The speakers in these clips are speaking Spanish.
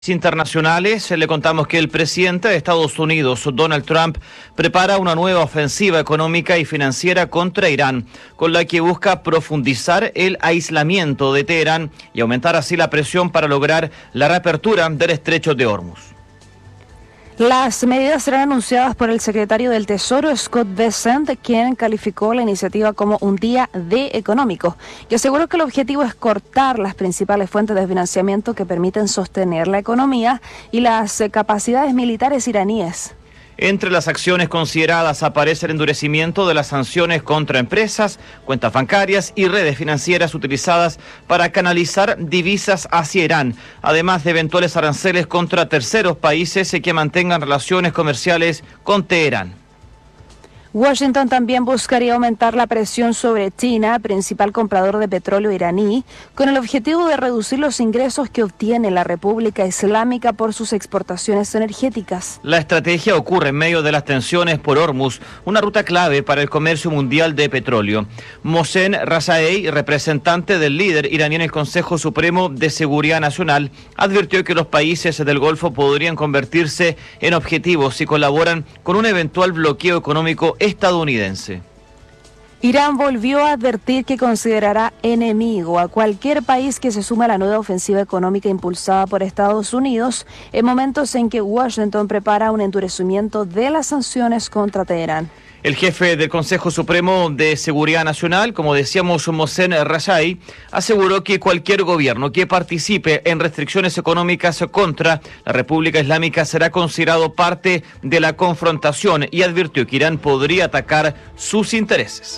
Internacionales, le contamos que el presidente de Estados Unidos, Donald Trump, prepara una nueva ofensiva económica y financiera contra Irán, con la que busca profundizar el aislamiento de Teherán y aumentar así la presión para lograr la reapertura del estrecho de Hormuz. Las medidas serán anunciadas por el secretario del Tesoro, Scott Bessent, quien calificó la iniciativa como un día D económico y aseguró que el objetivo es cortar las principales fuentes de financiamiento que permiten sostener la economía y las capacidades militares iraníes. Entre las acciones consideradas aparece el endurecimiento de las sanciones contra empresas, cuentas bancarias y redes financieras utilizadas para canalizar divisas hacia Irán, además de eventuales aranceles contra terceros países que mantengan relaciones comerciales con Teherán. Washington también buscaría aumentar la presión sobre China, principal comprador de petróleo iraní, con el objetivo de reducir los ingresos que obtiene la República Islámica por sus exportaciones energéticas. La estrategia ocurre en medio de las tensiones por Hormuz, una ruta clave para el comercio mundial de petróleo. Mohsen Razaei, representante del líder iraní en el Consejo Supremo de Seguridad Nacional, advirtió que los países del Golfo podrían convertirse en objetivos si colaboran con un eventual bloqueo económico estadounidense. Irán volvió a advertir que considerará enemigo a cualquier país que se sume a la nueva ofensiva económica impulsada por Estados Unidos en momentos en que Washington prepara un endurecimiento de las sanciones contra Teherán. El jefe del Consejo Supremo de Seguridad Nacional, como decíamos, Mohsen Razaei, aseguró que cualquier gobierno que participe en restricciones económicas contra la República Islámica será considerado parte de la confrontación y advirtió que Irán podría atacar sus intereses.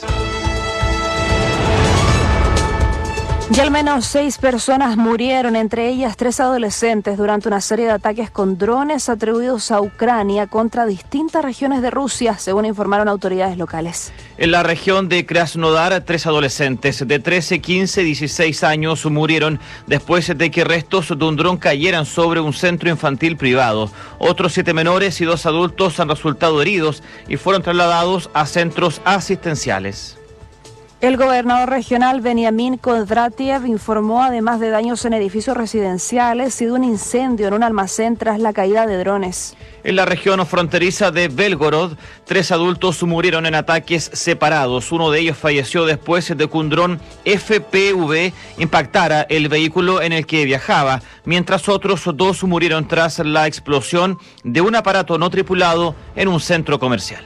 Y al menos 6 personas murieron, entre ellas 3 adolescentes, durante una serie de ataques con drones atribuidos a Ucrania contra distintas regiones de Rusia, según informaron autoridades locales. En la región de Krasnodar, 3 adolescentes de 13, 15 y 16 años murieron después de que restos de un dron cayeran sobre un centro infantil privado. Otros 7 menores y 2 adultos han resultado heridos y fueron trasladados a centros asistenciales. El gobernador regional Benyamin Kondratiev informó además de daños en edificios residenciales y de un incendio en un almacén tras la caída de drones. En la región fronteriza de Belgorod, 3 adultos murieron en ataques separados. Uno de ellos falleció después de que un dron FPV impactara el vehículo en el que viajaba, mientras otros 2 murieron tras la explosión de un aparato no tripulado en un centro comercial.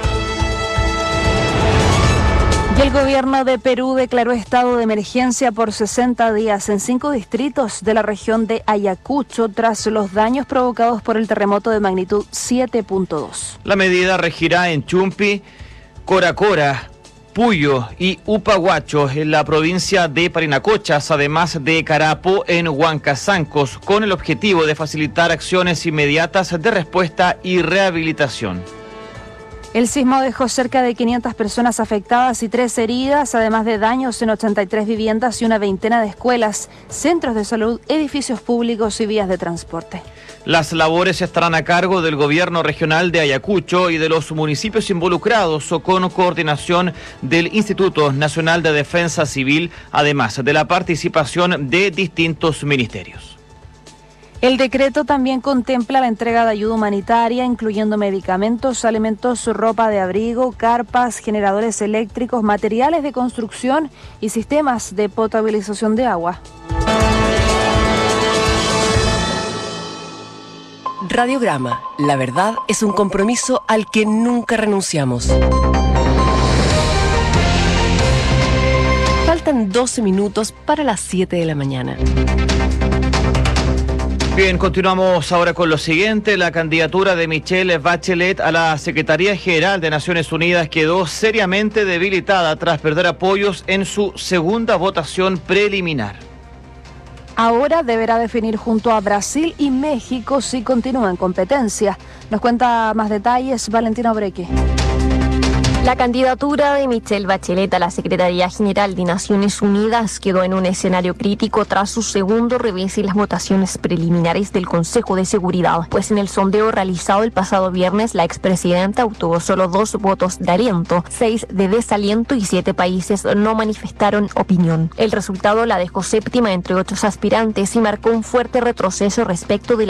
El gobierno de Perú declaró estado de emergencia por 60 días en 5 distritos de la región de Ayacucho tras los daños provocados por el terremoto de magnitud 7.2. La medida regirá en Chumpi, Coracora, Puyo y Upahuacho en la provincia de Parinacochas, además de Carapo en Huancazancos, con el objetivo de facilitar acciones inmediatas de respuesta y rehabilitación. El sismo dejó cerca de 500 personas afectadas y 3 heridas, además de daños en 83 viviendas y una veintena de escuelas, centros de salud, edificios públicos y vías de transporte. Las labores estarán a cargo del gobierno regional de Ayacucho y de los municipios involucrados o con coordinación del Instituto Nacional de Defensa Civil, además de la participación de distintos ministerios. El decreto también contempla la entrega de ayuda humanitaria, incluyendo medicamentos, alimentos, ropa de abrigo, carpas, generadores eléctricos, materiales de construcción y sistemas de potabilización de agua. Radiograma. La verdad es un compromiso al que nunca renunciamos. Faltan 12 minutos para las 7 de la mañana. Bien, continuamos ahora con lo siguiente. La candidatura de Michelle Bachelet a la Secretaría General de Naciones Unidas quedó seriamente debilitada tras perder apoyos en su segunda votación preliminar. Ahora deberá definir junto a Brasil y México si continúa en competencia. Nos cuenta más detalles Valentina Obreque. La candidatura de Michelle Bachelet a la Secretaría General de Naciones Unidas quedó en un escenario crítico tras su segundo revés en las votaciones preliminares del Consejo de Seguridad, pues en el sondeo realizado el pasado viernes la expresidenta obtuvo solo 2 votos de aliento, 6 de desaliento y 7 países no manifestaron opinión. El resultado la dejó séptima entre 8 aspirantes y marcó un fuerte retroceso respecto de